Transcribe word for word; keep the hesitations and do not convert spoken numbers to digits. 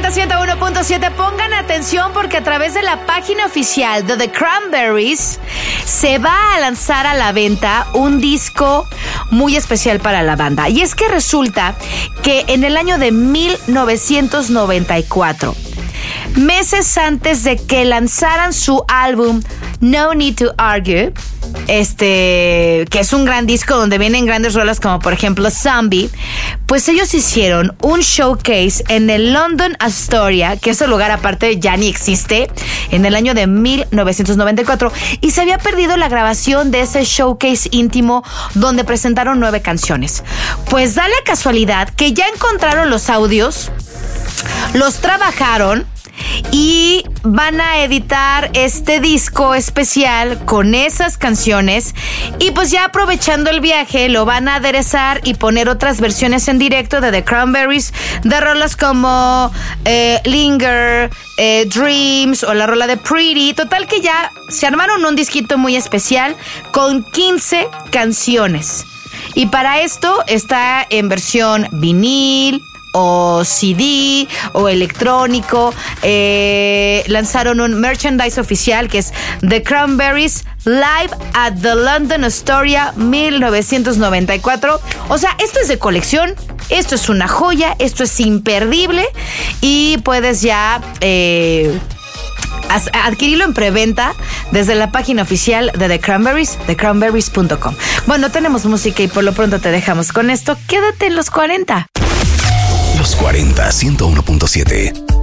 cuarenta, ciento uno punto siete. Pongan atención porque a través de la página oficial de The Cranberries se va a lanzar a la venta un disco muy especial para la banda. Y es que resulta que en el año de mil novecientos noventa y cuatro, meses antes de que lanzaran su álbum No Need to Argue, este, que es un gran disco donde vienen grandes rolas como por ejemplo Zombie, pues ellos hicieron un showcase en el London Astoria, que ese lugar aparte ya ni existe, en el año de mil novecientos noventa y cuatro, y se había perdido la grabación de ese showcase íntimo donde presentaron nueve canciones. Pues da la casualidad que ya encontraron los audios, los trabajaron y van a editar este disco especial con esas canciones, y pues ya aprovechando el viaje lo van a aderezar y poner otras versiones en directo de The Cranberries, de rolas como eh, Linger, eh, Dreams o la rola de Pretty. Total que ya se armaron un disquito muy especial con quince canciones, y para esto está en versión vinil o C D o electrónico. Eh, lanzaron un merchandise oficial que es The Cranberries Live at the London Astoria mil novecientos noventa y cuatro. O sea, esto es de colección, esto es una joya, esto es imperdible, y puedes ya eh, adquirirlo en preventa desde la página oficial de The Cranberries, the cranberries punto com. Bueno, tenemos música y por lo pronto te dejamos con esto. Quédate en los cuarenta. Los cuarenta, ciento uno punto siete.